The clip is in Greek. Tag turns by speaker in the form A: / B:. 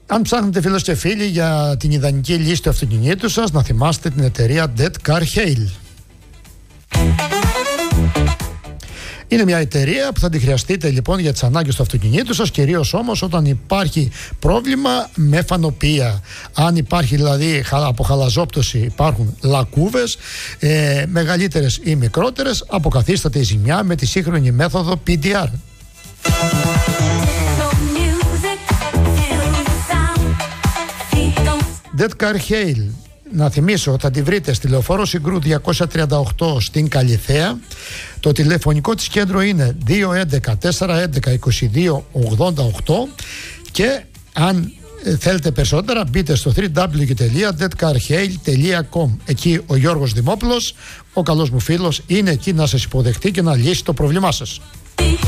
A: Αν ψάχνετε φίλες και φίλοι για την ιδανική λύση του αυτοκινήτου σας, να θυμάστε την εταιρεία Dead Car Hail. Είναι μια εταιρεία που θα τη χρειαστείτε λοιπόν για τις ανάγκες του αυτοκινήτου σας, κυρίως όμως όταν υπάρχει πρόβλημα με φανοπία. Αν υπάρχει δηλαδή από χαλαζόπτωση, υπάρχουν λακκούβες, μεγαλύτερες ή μικρότερες, αποκαθίσταται η ζημιά με τη σύγχρονη μέθοδο PDR. Dead Car Hail, να θυμίσω, θα τη βρείτε στη Λεωφόρο Συγκρού 238 στην Καλιθέα. Το τηλεφωνικό της κέντρο είναι 211 411 2288 και αν θέλετε περισσότερα μπείτε στο www.deadcarhail.com. Εκεί ο Γιώργος Δημόπουλος, ο καλός μου φίλος, είναι εκεί να σας υποδεχτεί και να λύσει το πρόβλημά σας.